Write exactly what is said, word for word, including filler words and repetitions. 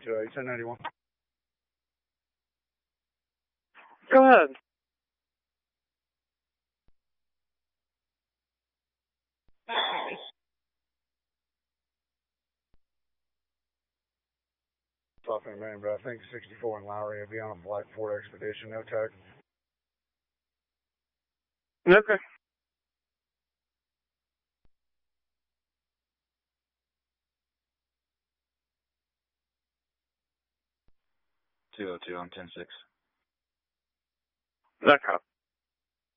two eight, ten ninety-one. Go ahead. Talking man, but I think sixty-four in Lowry will be on a Black Ford Expedition, no tag. Okay. two oh two on ten six. That cop.